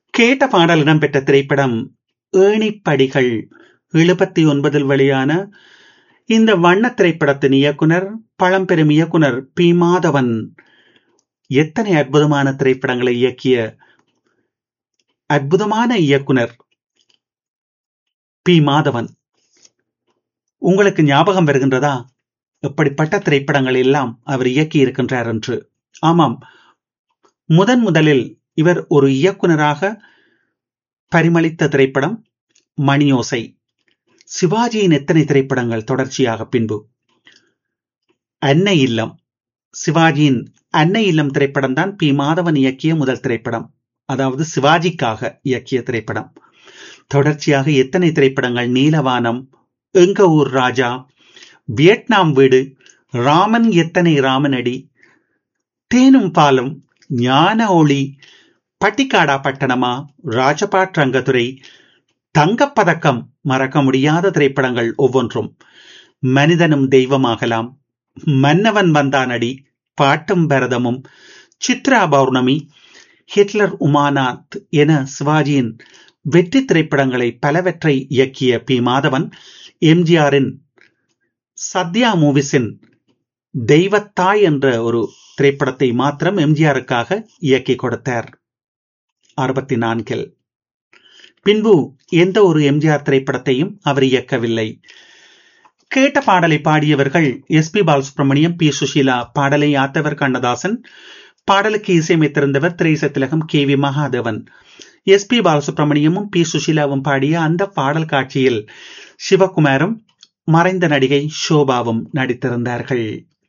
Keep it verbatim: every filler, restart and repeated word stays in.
கேட்ட பாடல் இடம்பெற்ற திரைப்படம் ஏணிப்படிகள். எழுபத்தி ஒன்பதில் வெளியான இந்த வண்ண திரைப்படத்தின் இயக்குனர் பழம்பெரும் இயக்குனர் பி மாதவன். எத்தனை அற்புதமான திரைப்படங்களை இயக்கிய அற்புதமான இயக்குனர் பி மாதவன். உங்களுக்கு ஞாபகம் வருகின்றதா எப்படிப்பட்ட திரைப்படங்கள் எல்லாம் அவர் இயக்கி இருக்கின்றார் என்று? ஆமாம், முதன் முதலில் இவர் ஒரு இயக்குனராக பரிமளித்த திரைப்படம் மணியோசை. சிவாஜியின் எத்தனை திரைப்படங்கள் தொடர்ச்சியாக பின்பு. அன்னை இல்லம், சிவாஜியின் அன்னை இல்லம் திரைப்படம் தான் பி மாதவன் இயக்கிய முதல் திரைப்படம், அதாவது சிவாஜிக்காக இயக்கிய திரைப்படம். தொடர்ச்சியாக எத்தனை திரைப்படங்கள், நீலவானம், எங்க ஊர் ராஜா, வியட்நாம் வீடு, ராமன் எத்தனை ராமனடி, தேனும் பாலும், ஞான ஒளி, பட்டிக்காடா பட்டணமா, ராஜபாட் ரங்கத்துறை, தங்கப்பதக்கம், மறக்க முடியாத திரைப்படங்கள் ஒவ்வொன்றும். மனிதனும் தெய்வமாகலாம், மன்னவன் வந்தானடி, பாட்டும் பரதமும், சித்ரா பௌர்ணமி, ஹிட்லர் உமானாத் என சிவாஜியின் வெற்றி திரைப்படங்களை பலவற்றை இயக்கிய பி மாதவன் எம்ஜிஆரின் சத்யா மூவிஸின் தெய்வத்தாய் என்ற ஒரு திரைப்படத்தை மாத்திரம் எம்ஜிஆருக்காக இயக்கி கொடுத்தார் அறுபத்தி நான்கில். பின்பு எந்த ஒரு எம்ஜிஆர் திரைப்படத்தையும் அவர் இயக்கவில்லை. கேட்ட பாடலை பாடியவர்கள் S B Balasubramaniam, B Sushila. பாடலை ஆத்தவர் கண்ணதாசன். பாடலுக்கு இசையமைத்திருந்தவர் திரைசத்திலகம் K V Mahadevan. S B பாலசுப்ரமணியமும் B சுஷீலாவும் பாடிய அந்த பாடல் காட்சியில் சிவகுமாரும் மறைந்த நடிகை ஷோபாவும் நடித்திருந்தார்கள்.